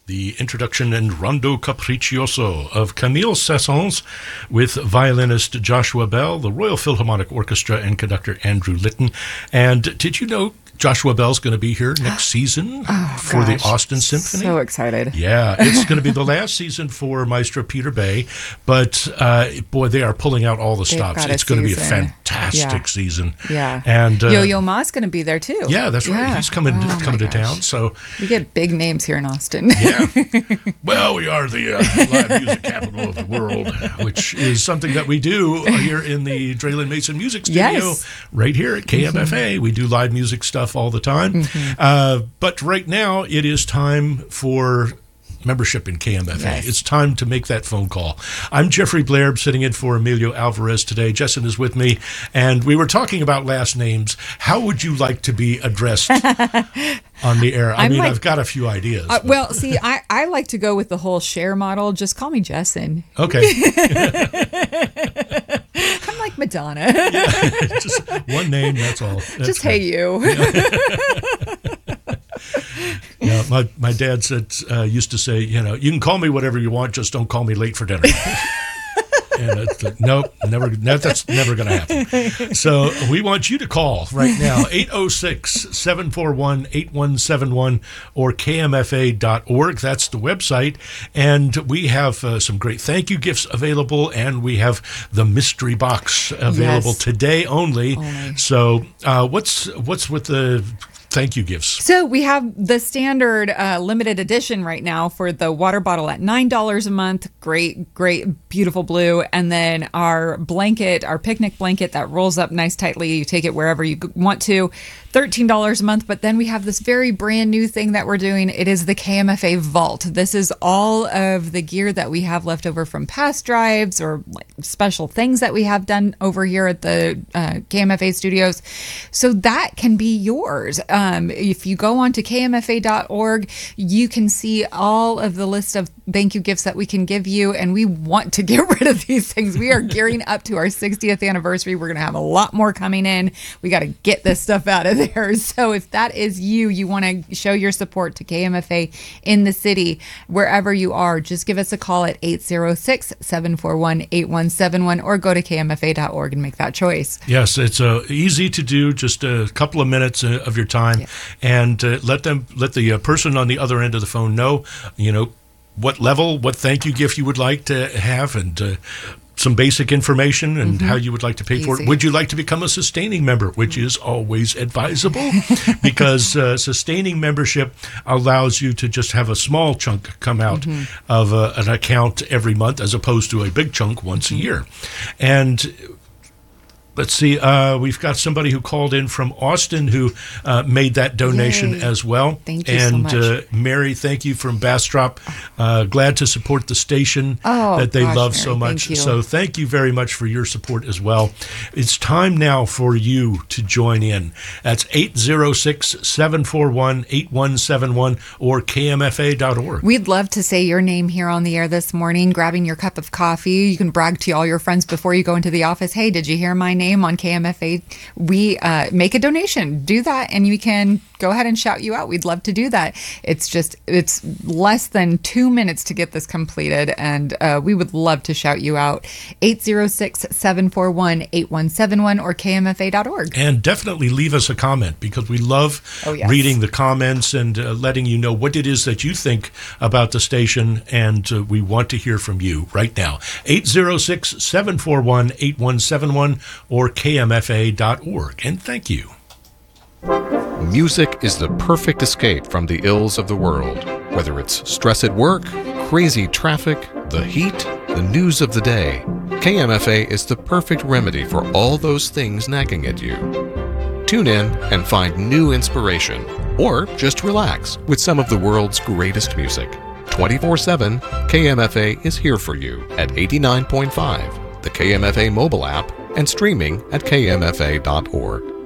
the introduction and Rondo Capriccioso of Camille Saint-Saëns with violinist Joshua Bell, the Royal Philharmonic Orchestra, and conductor Andrew Litton. And did you know Joshua Bell's going to be here next season for the Austin Symphony? So excited. Yeah, it's going to be the last season for Maestro Peter Bay, but boy, they are pulling out all the stops. It's going to be a fantastic season. Yeah. And Yo-Yo Ma's going to be the too. Yeah, that's right. He's coming to town. So we get big names here in Austin. Yeah. Well, we are the live music capital of the world, which is something that we do here in the Draylen Mason Music Studio, right here at KMFA. We do live music stuff all the time. But right now, it is time for membership in KMFA. It's time to make that phone call. I'm Jeffrey Blair, sitting in for Emilio Alvarez today. Jessen is with me, and we were talking about last names. How would you like to be addressed on the air? I mean, I've got a few ideas. Well, see, I like to go with the whole share model. Just call me Jessen. Okay. I'm like Madonna. Just one name, that's all. Just hey you. Yeah, my dad used to say, you can call me whatever you want, just don't call me late for dinner. And nope, that's never going to happen. So we want you to call right now, 806-741-8171 or kmfa.org. That's the website. And we have some great thank you gifts available, and we have the mystery box available today only. So what's with the thank you gifts? So we have the standard limited edition right now for the water bottle at $9 a month. Great, beautiful blue. And then our blanket, our picnic blanket that rolls up nice tightly. You take it wherever you want to. $13 a month. But then we have this very brand new thing that we're doing. It is the KMFA Vault. This is all of the gear that we have left over from past drives or like special things that we have done over here at the KMFA studios. So that can be yours. If you go on to kmfa.org, you can see all of the list of thank you gifts that we can give you. And we want to get rid of these things. We are gearing up to our 60th anniversary. We're going to have a lot more coming in. We got to get this stuff out of there. So if that is you want to show your support to KMFA in the city, wherever you are, just give us a call at 806-741-8171 or go to kmfa.org and make that choice. Yes, it's easy to do, just a couple of minutes of your time, and let the person on the other end of the phone know, what thank you gift you would like to have, and some basic information and how you would like to pay for it. Would you like to become a sustaining member, which is always advisable because sustaining membership allows you to just have a small chunk come out of an account every month as opposed to a big chunk once a year. And let's see, we've got somebody who called in from Austin who made that donation as well. Thank you so much. Mary, thank you from Bastrop. Glad to support the station that they love so much. So thank you very much for your support as well. It's time now for you to join in. That's 806-741-8171 or kmfa.org. We'd love to say your name here on the air this morning, grabbing your cup of coffee. You can brag to all your friends before you go into the office. Hey, did you hear my name on KMFA? We make a donation. Do that, and we can go ahead and shout you out. We'd love to do that. It's less than 2 minutes to get this completed, and we would love to shout you out. 806-741-8171 or kmfa.org. And definitely leave us a comment, because we love reading the comments and letting you know what it is that you think about the station, and we want to hear from you right now. 806-741-8171 or kmfa.org. And thank you. Music is the perfect escape from the ills of the world. Whether it's stress at work, crazy traffic, the heat, the news of the day, KMFA is the perfect remedy for all those things nagging at you. Tune in and find new inspiration, or just relax with some of the world's greatest music. 24/7, KMFA is here for you at 89.5, the KMFA mobile app, and streaming at kmfa.org.